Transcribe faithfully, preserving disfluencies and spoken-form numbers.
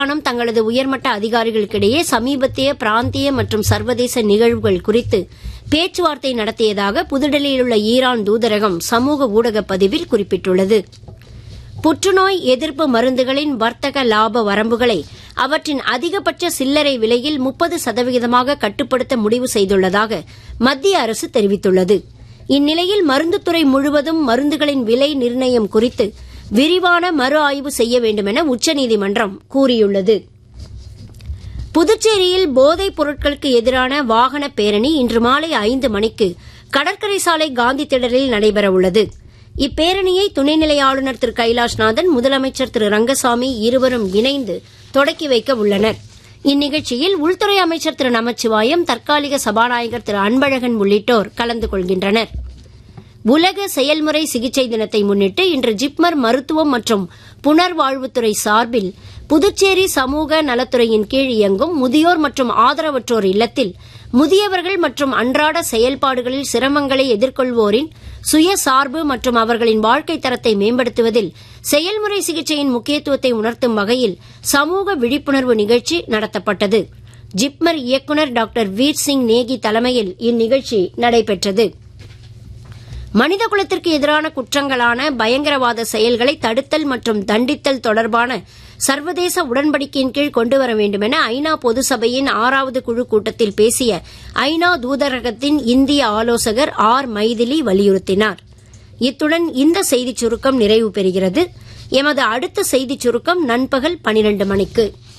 தங்களது உயர்மட்ட அதிகாரிகளுக்கிடையே சமீபத்திய பிராந்திய மற்றும் சர்வதேச நிகழ்வுகள் குறித்து பேச்சுவார்த்தை நடத்தியதாக புதுடெல்லியில் உள்ள ஈரான் தூதரகம் சமூக ஊடக பதிவில் குறிப்பிட்டுள்ளது. புற்றுநோய் எதிர்ப்பு மருந்துகளின் வர்த்தக லாப வரம்புகளை அவற்றின் அதிகபட்ச சில்லறை விலையில் முப்பது சதவிகிதமாக கட்டுப்படுத்த முடிவு செய்துள்ளதாக மத்திய அரசு தெரிவித்துள்ளது. இந்நிலையில் மருந்துத்துறை முழுவதும் மருந்துகளின் விலை நிர்ணயம் குறித்து விரிவான மறு ஆய்வு செய்ய வேண்டும் என உச்சநீதிமன்றம் கூறியுள்ளது. புதுச்சேரியில் போதைப் பொருட்களுக்கு எதிரான வாகன பேரணி இன்று மாலை ஐந்து மணிக்கு கடற்கரை சாலை காந்தி திடலில் நடைபெறவுள்ளது. இப்பேரணியை துணைநிலை ஆளுநர் திரு கைலாஷ்நாதன், முதலமைச்சர் திரு ரங்கசாமி இருவரும் இணைந்து தொடக்கி வைக்க உள்ளனர். இந்நிகழ்ச்சியில் உள்துறை அமைச்சர் திரு நமச்சிவாயம், தற்காலிக சபாநாயகர் திரு அன்பழகன் உள்ளிட்டோர் கலந்து கொள்கின்றனர். உலக செயல்முறை சிகிச்சை தினத்தை முன்னிட்டு இன்று ஜிப்மர் மருத்துவம் மற்றும் புனர்வாழ்வுத்துறை சார்பில் புதுச்சேரி சமூக நலத்துறையின் கீழ் இயங்கும் முதியோர் மற்றும் ஆதரவற்றோர் இல்லத்தில் முதியவர்கள் மற்றும் அன்றாட செயல்பாடுகளில் சிரமங்களை எதிர்கொள்வோரின் சுயசார்பு மற்றும் அவர்களின் வாழ்க்கை தரத்தை மேம்படுத்துவதில் செயல்முறை சிகிச்சையின் முக்கியத்துவத்தை உணர்த்தும் வகையில் சமூக விழிப்புணர்வு நிகழ்ச்சி நடத்தப்பட்டது. ஜிப்மர் இயக்குநர் டாக்டர் வீர் சிங் நேகி தலைமையில் இந்நிகழ்ச்சி நடைபெற்றது. மனித குலத்திற்கு எதிரான குற்றங்களான பயங்கரவாத செயல்களை தடுத்தல் மற்றும் தண்டித்தல் தொடர்பான சர்வதேச உடன்படிக்கையின் கீழ் கொண்டுவர வேண்டும் என ஐநா பொது சபையின் ஆறாவது குழு கூட்டத்தில் பேசிய ஐநா தூதரகத்தின் இந்திய ஆலோசகர் ஆர் மைதிலி வலியுறுத்தினார். இத்துடன் இந்த செய்திச் சுருக்கம் நிறைவு பெறுகிறது. எமது அடுத்த செய்திச் சுருக்கம் நண்பகல் பனிரண்டு மணிக்கு.